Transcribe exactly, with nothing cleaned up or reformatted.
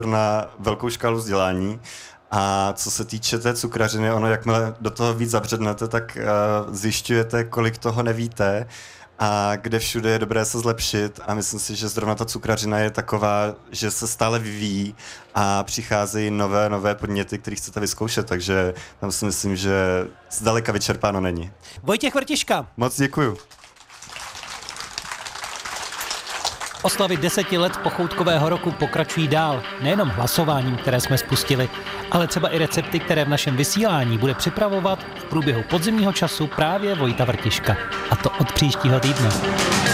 na velkou škálu vzdělání. A co se týče té cukrařiny, ono, jakmile do toho víc zabřednete, tak uh, zjišťujete, kolik toho nevíte a kde všude je dobré se zlepšit. A myslím si, že zrovna ta cukrařina je taková, že se stále vyvíjí a přicházejí nové, nové podněty, které chcete vyzkoušet, takže tam si myslím, že zdaleka vyčerpáno není. Vojtěch Vrtiška. Moc děkuju. Oslavy deseti let pochoutkového roku pokračují dál, nejenom hlasováním, které jsme spustili, ale třeba i recepty, které v našem vysílání bude připravovat v průběhu podzimního času právě Vojta Vrtiška. A to od příštího týdne.